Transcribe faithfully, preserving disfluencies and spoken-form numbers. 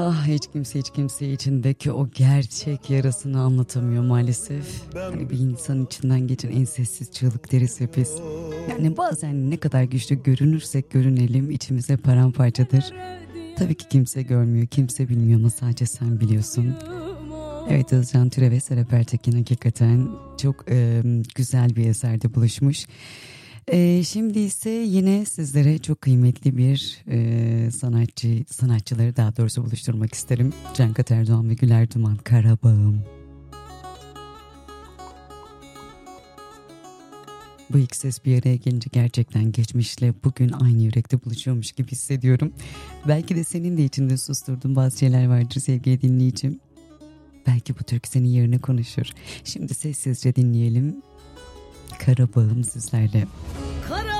Ah, hiç kimse hiç kimse içindeki o gerçek yarasını anlatamıyor maalesef. Hani bir insanın içinden geçen en sessiz çığlık deriz ya biz. Yani bazen ne kadar güçlü görünürsek görünelim içimize paramparçadır. Tabii ki kimse görmüyor, kimse bilmiyor ama sadece sen biliyorsun. Evet, Özcan Türe ve Serap Ertekin hakikaten çok e, güzel bir eserde buluşmuş. E, şimdi ise yine sizlere çok kıymetli bir e, sanatçı, sanatçıları daha doğrusu buluşturmak isterim. Cankat Erdoğan ve Güler Duman, Karabağım. Bu iki ses bir araya gelince gerçekten geçmişle bugün aynı yürekte buluşuyormuş gibi hissediyorum. Belki de senin de içinde susturduğun bazı şeyler vardır sevgili dinleyicim. Belki bu türkü senin yerine konuşur. Şimdi sessizce dinleyelim. Karabağım sizlerle.